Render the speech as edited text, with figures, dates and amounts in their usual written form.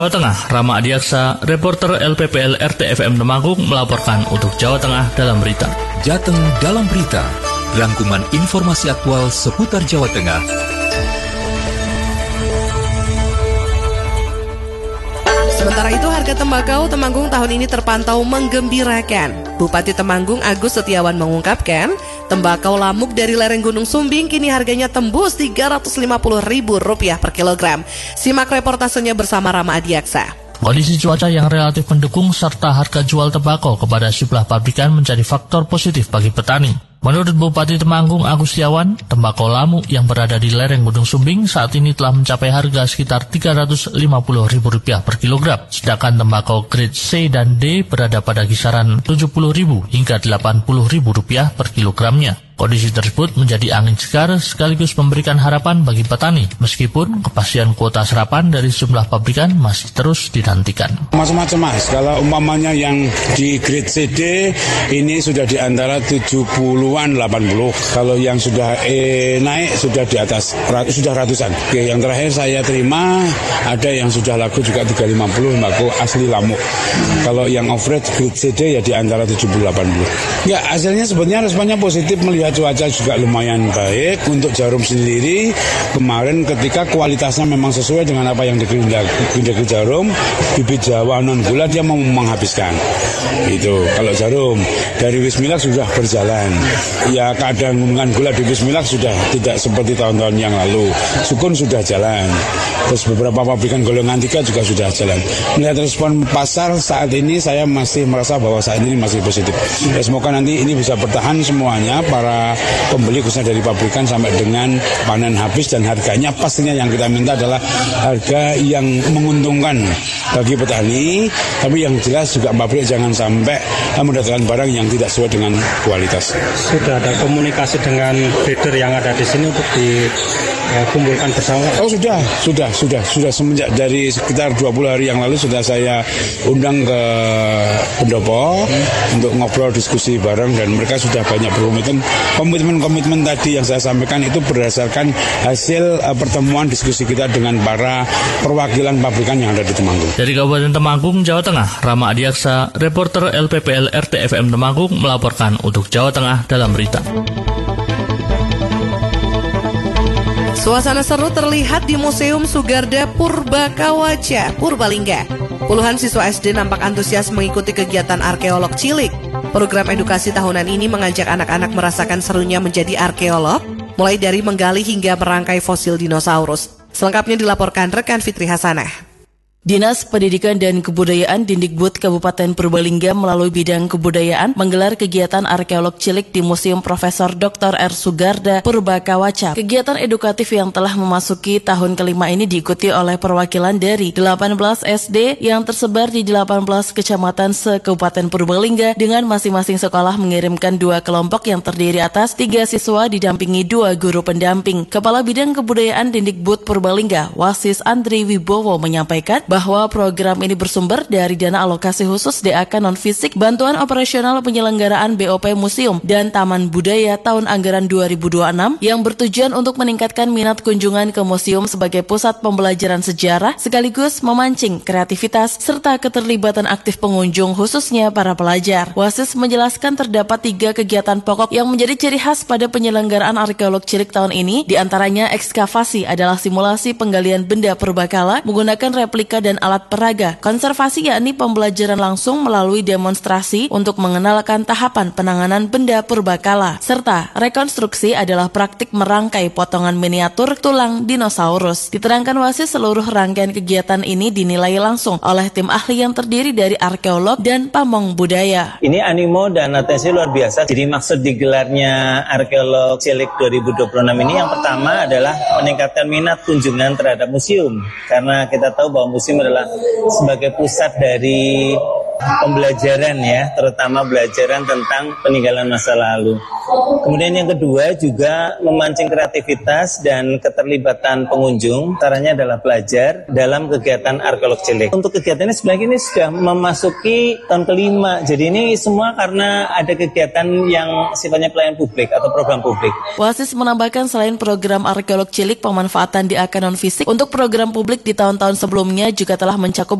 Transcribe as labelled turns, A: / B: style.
A: Jawa Tengah, Rama Adiaksa, reporter LPPL RTFM Temanggung melaporkan untuk Jawa Tengah dalam berita.
B: Jateng dalam berita, rangkuman informasi aktual seputar Jawa Tengah.
C: Sementara itu, harga tembakau Temanggung tahun ini terpantau menggembirakan. Bupati Temanggung Agus Setiawan mengungkapkan, tembakau lamuk dari lereng Gunung Sumbing kini harganya tembus Rp350.000 per kilogram. Simak reportasenya bersama Rama Adiaksa.
A: Kondisi cuaca yang relatif mendukung serta harga jual tembakau kepada sejumlah pabrikan menjadi faktor positif bagi petani. Menurut Bupati Temanggung Agus Setiawan, tembakau lamuk yang berada di lereng Gunung Sumbing saat ini telah mencapai harga sekitar Rp350.000 per kilogram. Sedangkan tembakau grade C dan D berada pada kisaran Rp70.000 hingga Rp80.000 per kilogramnya. Kondisi tersebut menjadi angin segar sekaligus memberikan harapan bagi petani, meskipun kepastian kuota serapan dari sejumlah pabrikan masih terus dinantikan.
D: Macam-macam mas, kalau umpamanya yang di grade CD ini sudah di antara 70-an 80, kalau yang sudah E naik sudah di atas, sudah ratusan. Oke, yang terakhir saya terima ada yang sudah laku juga 350, laku asli lamuk. Kalau yang average grade CD ya di antara 70-80. Ya hasilnya sebenarnya responnya positif, melihat cuaca juga lumayan baik untuk jarum sendiri. Kemarin ketika kualitasnya memang sesuai dengan apa yang dikehendaki jarum, bibit Jawa non gula dia mau menghabiskan. Itu kalau jarum dari Wismilak sudah berjalan. Ya keadaan dengan gula di Wismilak sudah tidak seperti tahun-tahun yang lalu. Sukun sudah jalan. Terus beberapa pabrikan golongan 3 juga sudah jalan. Melihat respon pasar saat ini saya masih merasa bahwa saat ini masih positif. Ya, semoga nanti ini bisa bertahan semuanya para pembeli khususnya dari pabrikan sampai dengan panen habis, dan harganya pastinya yang kita minta adalah harga yang menguntungkan bagi petani, tapi yang jelas juga pabrik jangan sampai mendatangkan barang yang tidak sesuai dengan kualitas.
E: Sudah ada komunikasi dengan trader yang ada di sini untuk dikumpulkan bersama?
D: Oh sudah semenjak dari sekitar 20 hari yang lalu sudah saya undang ke pendopo untuk ngobrol diskusi bareng, dan mereka sudah banyak komitmen tadi yang saya sampaikan itu berdasarkan hasil pertemuan diskusi kita dengan para perwakilan pabrikan yang ada di Temanggung.
A: Dari Kabupaten Temanggung, Jawa Tengah, Rama Adiaksa, reporter LPPL RTFM Temanggung melaporkan untuk Jawa Tengah dalam berita.
C: Suasana seru terlihat di Museum Sugarda Purbakawaca, Purbalingga. Puluhan siswa SD nampak antusias mengikuti kegiatan arkeolog cilik. Program edukasi tahunan ini mengajak anak-anak merasakan serunya menjadi arkeolog, mulai dari menggali hingga merangkai fosil dinosaurus. Selengkapnya dilaporkan rekan Fitri Hasanah.
F: Dinas Pendidikan dan Kebudayaan Dindikbud Kabupaten Purbalingga melalui bidang kebudayaan menggelar kegiatan arkeolog cilik di Museum Profesor Dr. R. Sugarda Purbakawaca. Kegiatan edukatif yang telah memasuki tahun kelima ini diikuti oleh perwakilan dari 18 SD yang tersebar di 18 kecamatan se-Kabupaten Purbalingga dengan masing-masing sekolah mengirimkan 2 kelompok yang terdiri atas 3 siswa didampingi 2 guru pendamping. Kepala Bidang Kebudayaan Dindikbud Purbalingga, Wasis Andri Wibowo menyampaikan bahwa program ini bersumber dari dana alokasi khusus DAK non-fisik Bantuan Operasional Penyelenggaraan BOP Museum dan Taman Budaya tahun anggaran 2026 yang bertujuan untuk meningkatkan minat kunjungan ke museum sebagai pusat pembelajaran sejarah sekaligus memancing kreativitas serta keterlibatan aktif pengunjung khususnya para pelajar. Wasis menjelaskan terdapat 3 kegiatan pokok yang menjadi ciri khas pada penyelenggaraan arkeolog cilik tahun ini, diantaranya ekskavasi adalah simulasi penggalian benda purbakala menggunakan replika dan alat peraga. Konservasi yakni pembelajaran langsung melalui demonstrasi untuk mengenalkan tahapan penanganan benda purbakala. Serta rekonstruksi adalah praktik merangkai potongan miniatur tulang dinosaurus. Diterangkan Wasis seluruh rangkaian kegiatan ini dinilai langsung oleh tim ahli yang terdiri dari arkeolog dan pamong budaya.
G: Ini animo dan atensi luar biasa. Jadi maksud digelarnya arkeolog cilik 2026 ini yang pertama adalah meningkatkan minat kunjungan terhadap museum. Karena kita tahu bahwa museum adalah sebagai pusat dari pembelajaran ya, terutama pembelajaran tentang peninggalan masa lalu. Kemudian yang kedua juga memancing kreativitas dan keterlibatan pengunjung. Caranya adalah belajar dalam kegiatan arkeolog cilik. Untuk kegiatan ini sebenarnya ini sudah memasuki tahun kelima. Jadi ini semua karena ada kegiatan yang sifatnya pelayanan publik atau program publik.
F: Wasis menambahkan selain program arkeolog cilik, pemanfaatan di non fisik untuk program publik di tahun-tahun sebelumnya juga telah mencakup